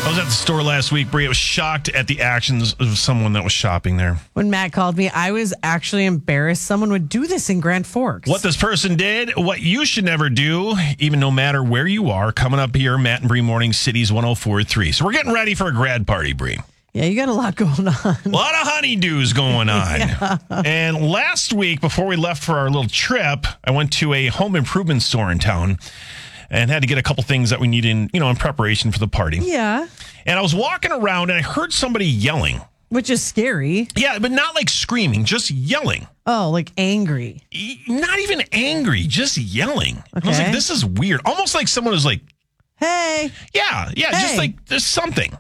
I was at the store last week, Brie. I was shocked at the actions of someone that was shopping there. When Matt called me, I was actually embarrassed someone would do this in Grand Forks. What this person did, what you should never do, even no matter where you are, coming up here, Matt and Brie Morning Cities 104.3. So we're getting ready for a grad party, Brie. Yeah, you got a lot going on. A lot of honeydews going on. Yeah. And last week, before we left for our little trip, I went to a home improvement store in town and had to get a couple things that we needed in preparation for the party. Yeah. And I was walking around and I heard somebody yelling. Which is scary. Yeah, but not like screaming, just yelling. Oh, like angry. Not even angry, just yelling. Okay. I was like, this is weird. Almost like someone was like, hey. Yeah, just Hey. like there's something.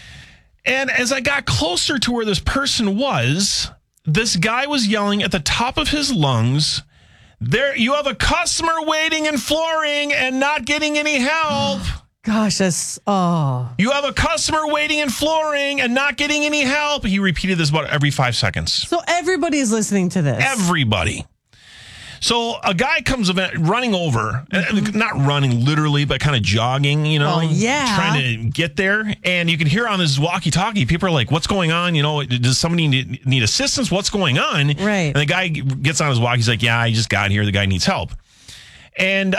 And as I got closer to where this person was, this guy was yelling at the top of his lungs, "There, you have a customer waiting in flooring and not getting any help. Gosh, You have a customer waiting in flooring and not getting any help." He repeated this about every 5 seconds. So everybody's listening to this. Everybody. So a guy comes running over, not running literally, but kind of jogging, Oh, yeah. trying to get there. And you can hear on his walkie-talkie, people are like, what's going on? Does somebody need assistance? What's going on? Right. And the guy gets on his walkie. He's like, yeah, I just got here. The guy needs help. And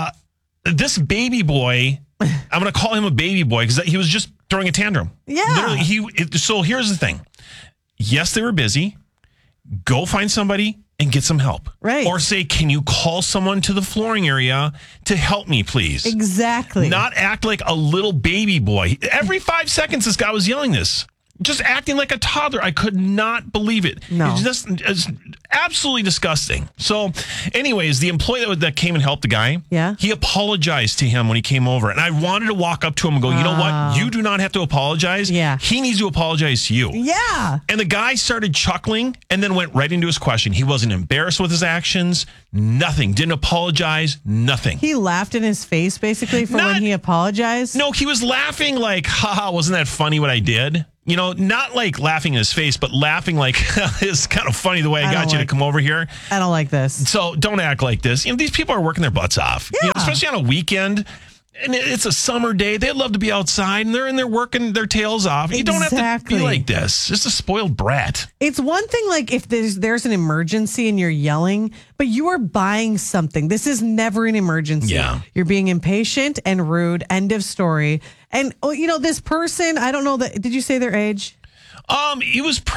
this baby boy, I'm going to call him a baby boy because he was just throwing a tantrum. Yeah. Literally, so here's the thing. Yes, they were busy. Go find somebody and get some help. Right. Or say, can you call someone to the flooring area to help me, please? Exactly. Not act like a little baby boy. Every 5 seconds, this guy was yelling this. Just acting like a toddler. I could not believe it. No. It's absolutely disgusting. So, anyways, the employee that came and helped the guy, Yeah. he apologized to him when he came over. And I wanted to walk up to him and go, you know what? You do not have to apologize. Yeah. He needs to apologize to you. Yeah. And the guy started chuckling and then went right into his question. He wasn't embarrassed with his actions. Nothing. Didn't apologize. Nothing. He laughed in his face basically for when he apologized. No, he was laughing like, haha, wasn't that funny what I did? Not like laughing in his face, but laughing like, it's kind of funny the way I got you to come over here. I don't like this. So don't act like this. These people are working their butts off, Yeah. Especially on a weekend. And it's a summer day. They love to be outside and they're in there working their tails off. You don't have to Exactly. be like this. Just a spoiled brat. It's one thing like if there's an emergency and you're yelling, but you are buying something. This is never an emergency. Yeah. You're being impatient and rude. End of story. And this person, I don't know did you say their age? He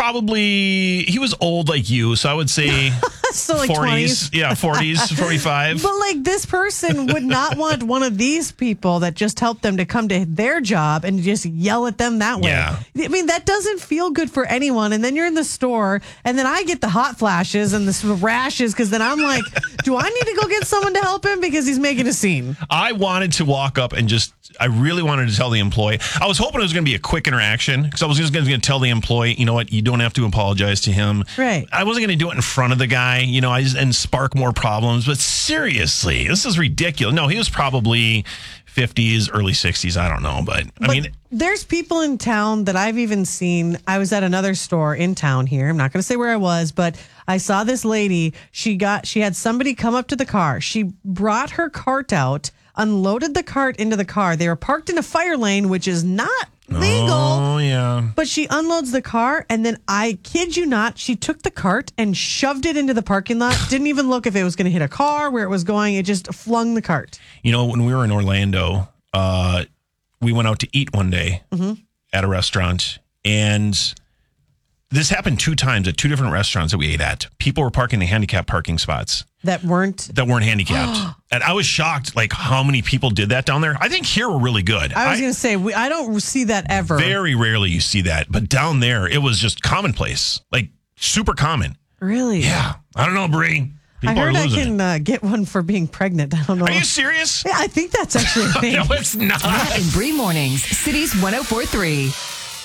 was old like you, so I would say So like 40s. 20s. Yeah, 40s, 45. But like this person would not want one of these people that just helped them to come to their job and just yell at them that way. Yeah. I mean, that doesn't feel good for anyone. And then you're in the store and then I get the hot flashes and the rashes because then I'm like, do I need to go get someone to help him because he's making a scene? I wanted to walk up and I really wanted to tell the employee. I was hoping it was going to be a quick interaction because I was just going to tell the employee, you know what, you don't have to apologize to him. Right. I wasn't going to do it in front of the guy, and spark more problems. But seriously, this is ridiculous. No, he was probably 50s, early 60s. I don't know. But I mean, there's people in town that I've even seen. I was at another store in town here. I'm not going to say where I was, but I saw this lady. She had somebody come up to the car. She brought her cart out, unloaded the cart into the car. They were parked in a fire lane, which is not legal. Oh, yeah. But she unloads the car, and then I kid you not, she took the cart and shoved it into the parking lot. Didn't even look if it was going to hit a car, where it was going. It just flung the cart. When we were in Orlando, we went out to eat one day at a restaurant, and this happened 2 times at 2 different restaurants that we ate at. People were parking in handicapped parking spots. That weren't handicapped. And I was shocked, like, how many people did that down there. I think here we're really good. I was going to say, I don't see that ever. Very rarely you see that. But down there, it was just commonplace, like super common. Really? Yeah. I don't know, Brie. I heard I can get one for being pregnant. I don't know. Are you serious? Yeah, I think that's actually a thing. No, it's not. Matt and Brie Mornings, Cities 104.3.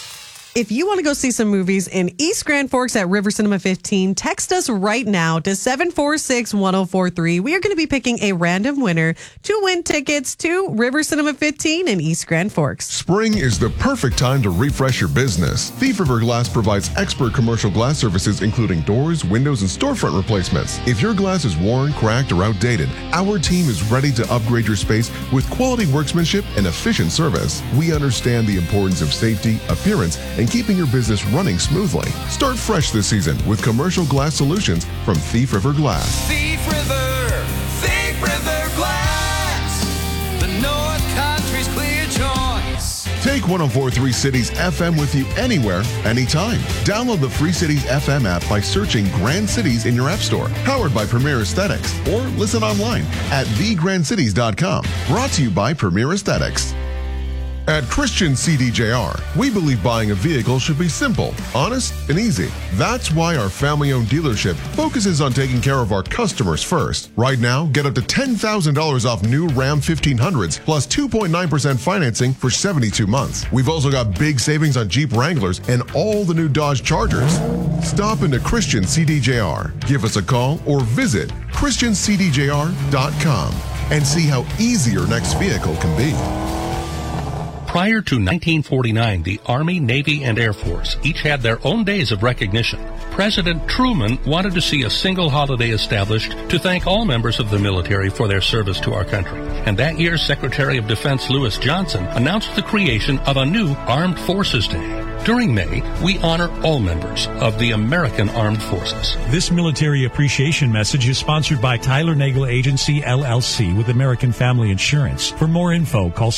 If you want to go see some movies in East Grand Forks at River Cinema 15, text us right now to 746-1043. We are going to be picking a random winner to win tickets to River Cinema 15 in East Grand Forks. Spring is the perfect time to refresh your business. Thief River Glass provides expert commercial glass services including doors, windows, and storefront replacements. If your glass is worn, cracked, or outdated, our team is ready to upgrade your space with quality workmanship and efficient service. We understand the importance of safety, appearance, and keeping your business running smoothly. Start fresh this season with commercial glass solutions from Thief River Glass. Thief River Glass, the North Country's clear choice. Take 104.3 Cities FM with you anywhere, anytime. Download the Free Cities FM app by searching Grand Cities in your app store. Powered by Premier Aesthetics. Or listen online at thegrandcities.com. Brought to you by Premier Aesthetics. At Christian CDJR, we believe buying a vehicle should be simple, honest, and easy. That's why our family-owned dealership focuses on taking care of our customers first. Right now, get up to $10,000 off new Ram 1500s plus 2.9% financing for 72 months. We've also got big savings on Jeep Wranglers and all the new Dodge Chargers. Stop into Christian CDJR. Give us a call or visit christiancdjr.com and see how easy your next vehicle can be. Prior to 1949, the Army, Navy, and Air Force each had their own days of recognition. President Truman wanted to see a single holiday established to thank all members of the military for their service to our country. And that year's Secretary of Defense Lewis Johnson announced the creation of a new Armed Forces Day. During May, we honor all members of the American Armed Forces. This military appreciation message is sponsored by Tyler Nagel Agency, LLC, with American Family Insurance. For more info, call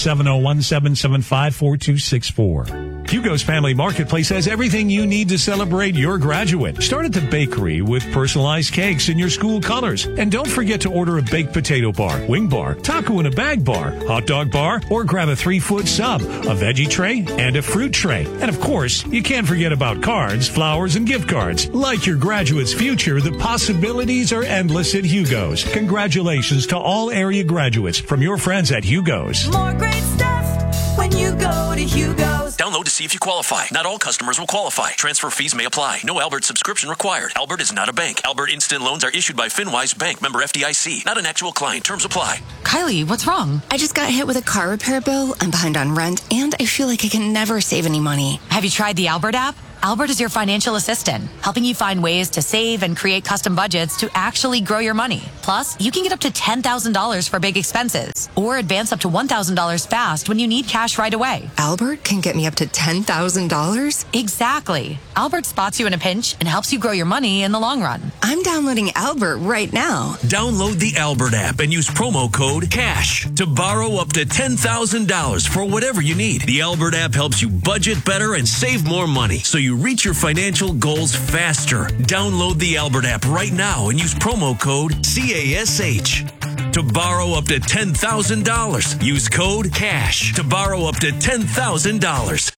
701-775-4264. Hugo's Family Marketplace has everything you need to celebrate your graduate. Start at the bakery with personalized cakes in your school colors. And don't forget to order a baked potato bar, wing bar, taco in a bag bar, hot dog bar, or grab a 3-foot sub, a veggie tray, and a fruit tray. And of course, you can't forget about cards, flowers, and gift cards. Like your graduate's future, the possibilities are endless at Hugo's. Congratulations to all area graduates from your friends at Hugo's. More great stuff when you go to Hugo's. Download to see if you qualify. Not all customers will qualify. Transfer fees may apply. No Albert subscription required. Albert is not a bank. Albert Instant Loans are issued by FinWise Bank, member FDIC. Not an actual client. Terms apply. Kylie, what's wrong? I just got hit with a car repair bill. I'm behind on rent, and I feel like I can never save any money. Have you tried the Albert app? Albert is your financial assistant, helping you find ways to save and create custom budgets to actually grow your money. Plus, you can get up to $10,000 for big expenses or advance up to $1,000 fast when you need cash right away. Albert can get me up to $10,000? Exactly. Albert spots you in a pinch and helps you grow your money in the long run. I'm downloading Albert right now. Download the Albert app and use promo code CASH to borrow up to $10,000 for whatever you need. The Albert app helps you budget better and save more money so you reach your financial goals faster. Download the Albert app right now and use promo code CASH to borrow up to $10,000. Use code CASH to borrow up to $10,000.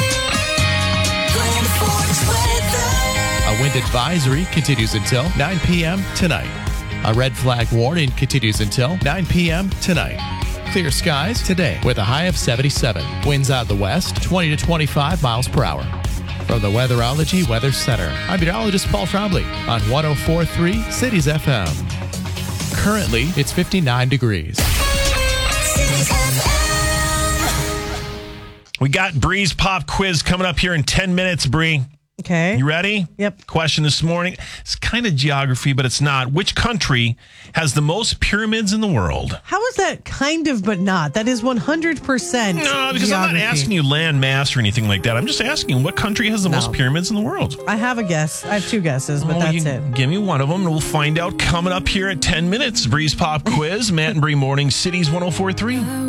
A wind advisory continues until 9 p.m. tonight. A red flag warning continues until 9 p.m. tonight. Clear skies today with a high of 77. Winds out of the west, 20 to 25 miles per hour. From the Weatherology Weather Center, I'm meteorologist Paul Trombley on 104.3 Cities FM. Currently, it's 59 degrees. We got Bree's Pop Quiz coming up here in 10 minutes, Bree. Okay. You ready? Yep. Question this morning. It's kind of geography, but it's not. Which country has the most pyramids in the world? How is that kind of but not? That is 100% No, because geography. I'm not asking you land mass or anything like that. I'm just asking what country has the most pyramids in the world? I have a guess. I have 2 guesses, but that's it. Give me one of them, and we'll find out coming up here at 10 minutes. Bree's Pop Quiz, Matt and Bree Morning, Cities 104.3.